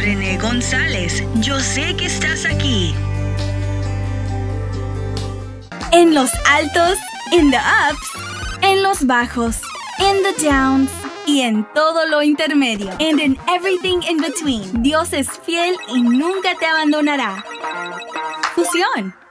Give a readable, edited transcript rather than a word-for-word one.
René González. Yo sé que estás aquí. En los altos, en the ups, en los bajos, in the downs y en todo lo intermedio. And in everything in between. Dios es fiel y nunca te abandonará. Fusión.